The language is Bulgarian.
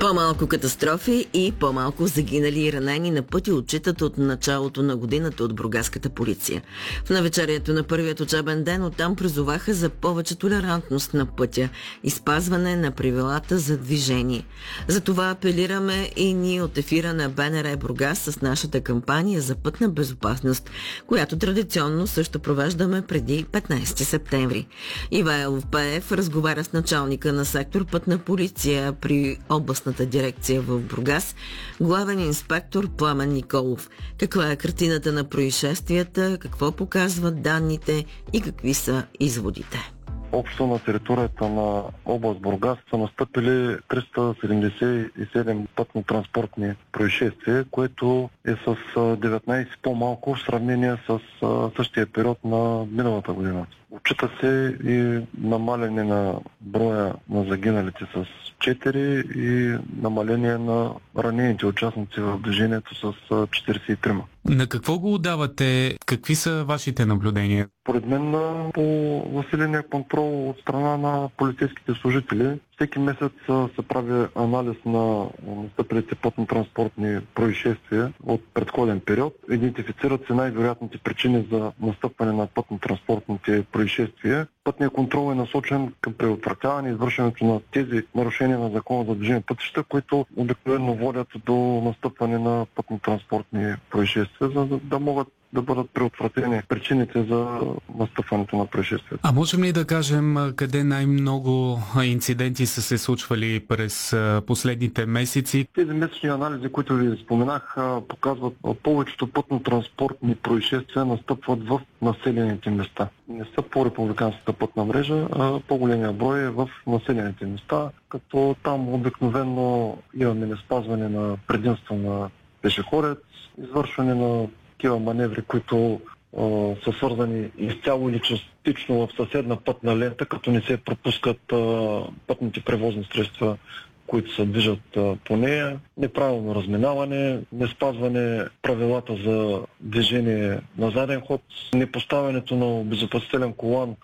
По-малко катастрофи и по-малко загинали и ранени на пъти отчитат от началото на годината от бургаската полиция. В навечерието на първият учебен ден оттам призоваха за повече толерантност на пътя и спазване на правилата за движение. За това апелираме и ние от ефира на БНР Бургас с нашата кампания за пътна безопасност, която традиционно също провеждаме преди 15 септември. Ивайло Пеев разговаря с началника на сектор пътна полиция при областната дирекция в Бургас, главен инспектор Пламен Николов. Каква е картината на происшествията, какво показват данните и какви са изводите? Общо на територията на област Бургас са настъпили 377 пътно-транспортни происшествия, което е с 19 по-малко в сравнение с същия период на миналата година. Отчита се и намаляне на броя на загиналите с 4 и намаление на ранените участници в движението с 43. На какво го отдавате? Какви са вашите наблюдения? Поред мен по засиления контрол от страна на полицейските служители. Всеки месец се прави анализ на настъпилите пътно-транспортни происшествия от предходен период. Идентифицират се най-вероятните причини за настъпване на пътно-транспортните происшествия. Пътният контрол е насочен към предотвратяване и извършването на тези нарушения на закона за движение пътища, които обикновено водят до настъпване на пътно-транспортни происшествия, за да могат да бъдат предотвратени причините за настъпването на происшествията. А можем ли да кажем къде най-много инциденти са се случвали през последните месеци? Тези месечни анализи, които ви споменах, показват повечето пътно-транспортни происшествия настъпват в населените места. Не са по републиканската пътна мрежа, а по-големия брой е в населените места, като там обикновено имаме неспазване на предимства на пешеходец, извършване на такива маневри, които са свързани изцяло или частично в съседна пътна лента, като не се пропускат пътните превозни средства, които се движат по нея, неправилно разминаване, неспазване правилата за движение на заден ход, непоставянето на обезопасителен колан